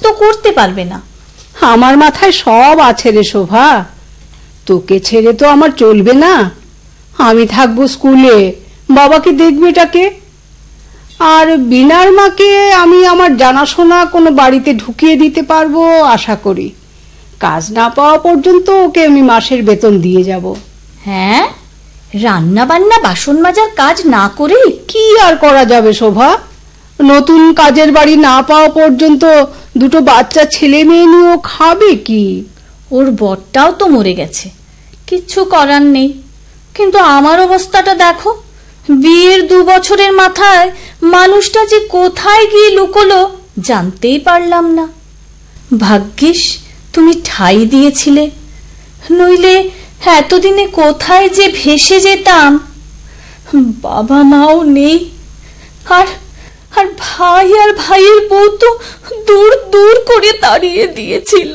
তো করতে পারবে না। আমার মাথায় সব আছে রে শোভা, তোকে ছেড়ে তো আমার চলবে না। আমি থাকবো স্কুলে, বাবাকে দেখবেটাকে। আর বিনার মাকে আমি আমার জানাশোনা কোনো বাড়িতে ঢুকিয়ে দিতে পারবো আশা করি। কাজ না পাওয়া পর্যন্ত ওকে আমি মাসের বেতন দিয়ে যাব। হ্যাঁ, রান্না বান্না বাসন মাজার কাজ না করে কি আর করা যাবে শোভা? নতুন কাজের বাড়ি না পাওয়া পর্যন্ত দুটো বাচ্চা ছেলে মেয়ে নিয়েও খাবে কি? ওর বরটাও তো মরে গেছে, কিচ্ছু করার নেই। কিন্তু আমার অবস্থাটা দেখো, বিয়ের 2 বছরের মাথায় মানুষটা যে কোথায় গিয়ে লুকোলো জানতেই পারলাম না। ভাগ্যিস তুমি ঠাঁই দিয়েছিলে, নইলে এতদিনে কোথায় যে ভেসে যেতাম। বাবা মাও নেই, আর আর ভাই আর ভাইয়ের বউ তো দূর দূর করে তাড়িয়ে দিয়েছিল।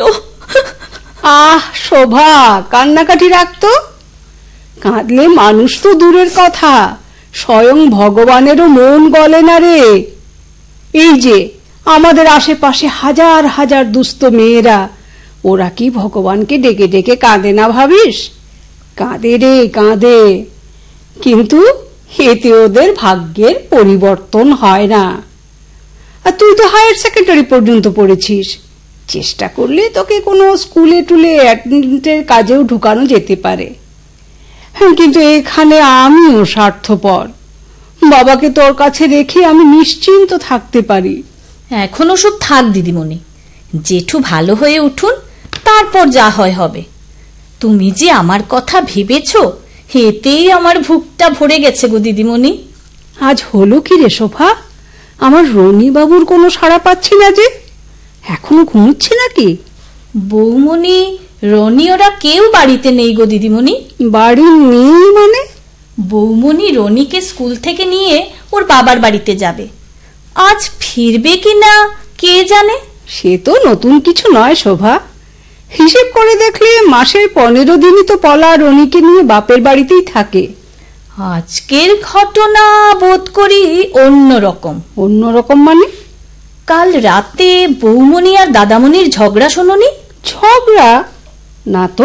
আহ শোভা, কান্নাকাটি রাখতো। কাঁদলে মানুষ তো দূরের কথা, স্বয়ং ভগবানেরও মন গলে না রে। এই যে আমাদের আশেপাশে হাজার হাজার দুস্থ মেয়েরা, ওরা কি ভগবানকে ডেকে ডেকে কাঁদে না ভাবিস? কাঁদে রে কাঁদে, কিন্তু এতে ওদের ভাগ্যের পরিবর্তন হয় না। আর তুই তো হায়ার সেকেন্ডারি পর্যন্ত পড়েছিস, চেষ্টা করলে তোকে কোনো স্কুলে টুলে অ্যাটেন্ডেন্টের কাজেও ঢুকানো যেতে পারে। কিন্তু এখানে আমিও স্বার্থপর, বাবাকে তোর কাছে রেখে আমি নিশ্চিন্ত থাকতে পারি। এখন ওসব থাক দিদিমণি, জেঠু ভালো হয়ে উঠুন, তারপর যা হয় হবে। তুমি যে আমার কথা ভেবেছ, এতেই আমার বুকটা ভরে গেছে গো দিদিমণি। আজ হলো কি রে শোভা? আমার রনি বাবুর কোনো সাড়া পাচ্ছি না যে, এখনো ঘুমোচ্ছে নাকি? বৌমণি, রনি ওরা কেউ বাড়িতে নেই গো দিদিমণি। বাড়ি নেই মানে? বৌমণি রনিকে স্কুল থেকে নিয়ে ওর বাবার বাড়িতে যাবে, আজ ফিরবে কিনা কে জানে। সে তো নতুন কিছু নয় শোভা, হিসেব করে দেখলে মাসের 15 দিনই তো পলা রনিকে নিয়ে বাপের বাড়িতেই থাকে। আজকের ঘটনা বোধ করি অন্যরকম। অন্যরকম মানে? কাল রাতে বৌমণি আর দাদামণির ঝগড়া শোনোনি? ঝগড়া না তো,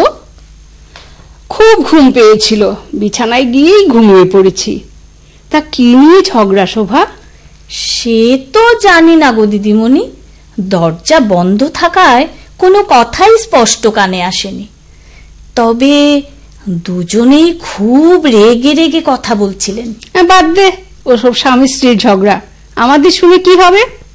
খুব ঘুম পেয়েছিল, বিছানায় গিয়েই ঘুমিয়ে পড়েছি। তা কি নিয়ে ঝগড়া শোভা? সে তো জানি না গো দিদিমণি, দরজা বন্ধ থাকায় কোনো কথাই স্পষ্ট কানে আসেনি। তবে দুজনেই খুব রেগে রেগে কথা বলছিলেন। বাদ দে ওসব স্বামী স্ত্রীর ঝগড়া, আমাদের শুনে কি হবে?